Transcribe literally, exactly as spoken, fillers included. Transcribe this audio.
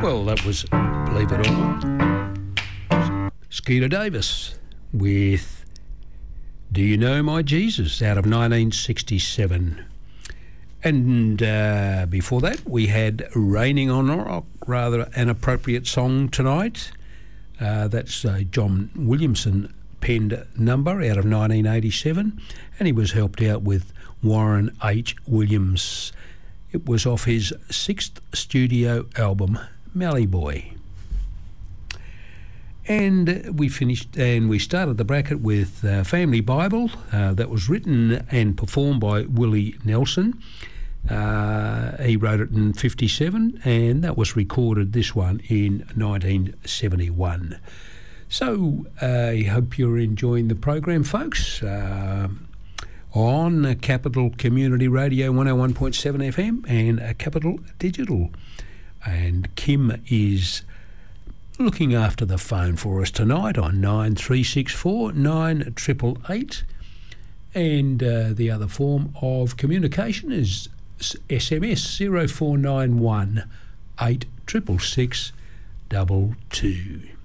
Well, that was, believe it or not, Skeeter Davis with Do You Know My Jesus out of nineteen sixty-seven. And uh, before that, we had Raining on Rock, rather an appropriate song tonight. Uh, that's a John Williamson penned number out of nineteen eighty-seven, and he was helped out with Warren H. Williams. It was off his sixth studio album, Mallee Boy. And we finished and we started the bracket with uh, Family Bible. Uh, that was written and performed by Willie Nelson. Uh, he wrote it in fifty-seven, and that was recorded, this one, in nineteen seventy-one. So uh, I hope you're enjoying the program, folks. Uh, on Capital Community Radio one oh one point seven F M and uh, Capital Digital. And Kim is looking after the phone for us tonight on nine three six four nine eight eight eight. And uh, the other form of communication is S M S zero four nine one eight six six six two two.